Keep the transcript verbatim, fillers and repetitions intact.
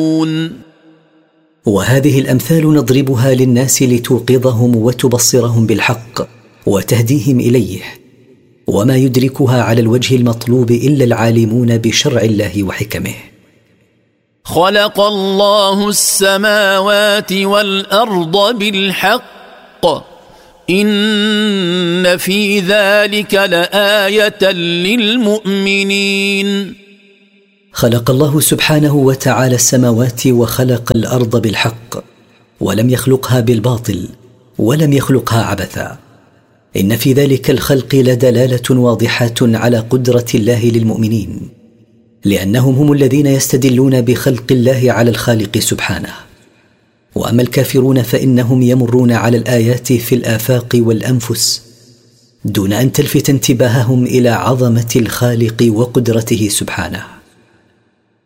وهذه الأمثال نضربها للناس لتوقظهم وتبصرهم بالحق وتهديهم إليه، وما يدركها على الوجه المطلوب إلا العالمون بشرع الله وحكمه. خلق الله السماوات والأرض بالحق إن في ذلك لآية للمؤمنين. خلق الله سبحانه وتعالى السماوات وخلق الأرض بالحق، ولم يخلقها بالباطل ولم يخلقها عبثا. إن في ذلك الخلق لدلالة واضحة على قدرة الله للمؤمنين، لأنهم هم الذين يستدلون بخلق الله على الخالق سبحانه. وأما الكافرون فإنهم يمرون على الآيات في الآفاق والأنفس دون أن تلفت انتباههم إلى عظمة الخالق وقدرته سبحانه.